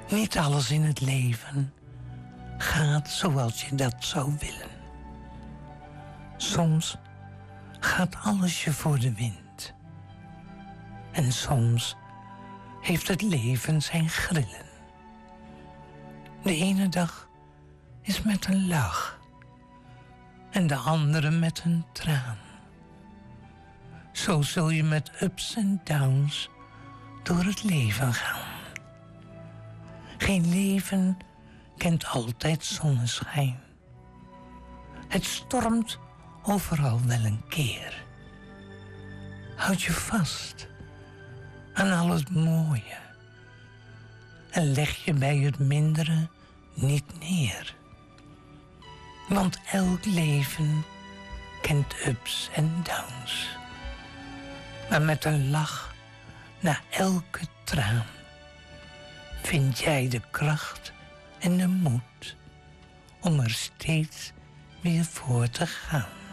Niet alles in het leven gaat zoals je dat zou willen. Soms gaat alles je voor de wind. En soms heeft het leven zijn grillen. De ene dag is met een lach en de andere met een traan. Zo zul je met ups en downs door het leven gaan. Geen leven kent altijd zonneschijn. Het stormt overal wel een keer. Houd je vast aan al het mooie en leg je bij het mindere niet neer. Want elk leven kent ups en downs. Maar met een lach na elke traan vind jij de kracht en de moed om er steeds weer voor te gaan.